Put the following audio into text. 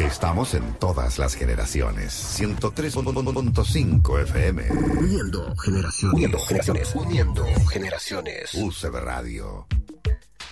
Estamos en todas las generaciones. 103.5 FM. Uniendo generaciones. Uniendo generaciones. Uniendo generaciones. UCB Radio.